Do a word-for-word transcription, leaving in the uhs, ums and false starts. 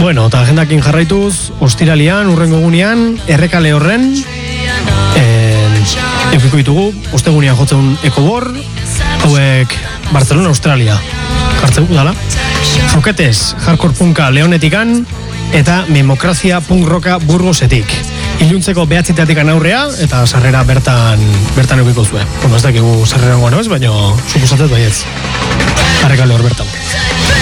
Bueno, eta agendakin jarraituz, ostiralian, urrengo gunean, errekale horren, eukiko ditugu, ostegunean jotzen ekobor, hauek Barcelona, Australia, jartzeu dala. Roketes, hardcore punka Leonetikan, eta Memokrazia punk roka Burgosetik. Iluntzeko behatziteatik aurrea, eta sarrera bertan bertan eukiko zuen. Bueno, ez dakigu sarrerangoan ez, baina suposatzez baietz. Errekale hor bertan.